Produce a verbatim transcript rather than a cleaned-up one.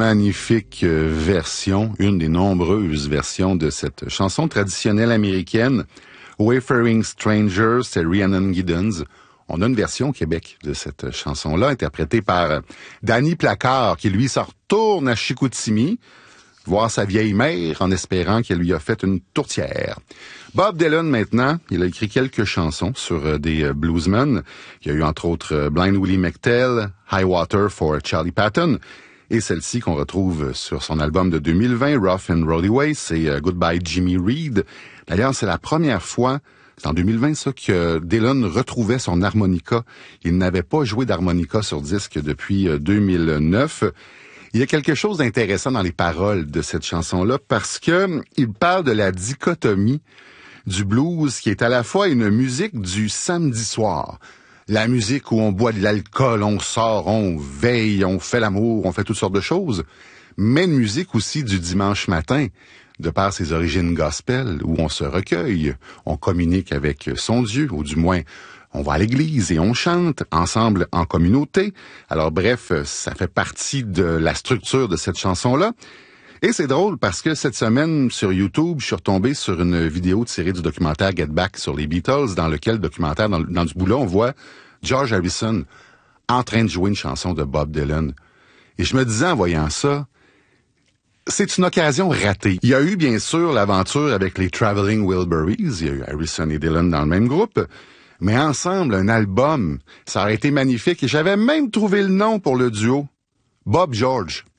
magnifique version, une des nombreuses versions de cette chanson traditionnelle américaine, Wayfaring Stranger, c'est Rhiannon Giddens. On a une version au Québec de cette chanson-là, interprétée par Danny Placard, qui lui se retourne à Chicoutimi, voir sa vieille mère en espérant qu'elle lui a fait une tourtière. Bob Dylan, maintenant, il a écrit quelques chansons sur des bluesmen. Il y a eu entre autres Blind Willie McTell, High Water for Charlie Patton, et celle-ci qu'on retrouve sur son album de deux mille vingt, Rough and Rowdy Way, c'est Goodbye Jimmy Reed. D'ailleurs, c'est la première fois, c'est en deux mille vingt ça, que Dylan retrouvait son harmonica. Il n'avait pas joué d'harmonica sur disque depuis deux mille neuf. Il y a quelque chose d'intéressant dans les paroles de cette chanson-là parce que il parle de la dichotomie du blues qui est à la fois une musique du samedi soir. La musique où on boit de l'alcool, on sort, on veille, on fait l'amour, on fait toutes sortes de choses. Mais une musique aussi du dimanche matin, de par ses origines gospel, où on se recueille, on communique avec son Dieu, ou du moins on va à l'église et on chante ensemble en communauté. Alors bref, ça fait partie de la structure de cette chanson-là. Et c'est drôle parce que cette semaine, sur YouTube, je suis retombé sur une vidéo tirée du documentaire Get Back sur les Beatles, dans lequel documentaire, dans, dans ce bout-là, on voit George Harrison en train de jouer une chanson de Bob Dylan. Et je me disais en voyant ça, c'est une occasion ratée. Il y a eu bien sûr l'aventure avec les Traveling Wilburys, il y a eu Harrison et Dylan dans le même groupe, mais ensemble, un album, ça aurait été magnifique et j'avais même trouvé le nom pour le duo, Bob George.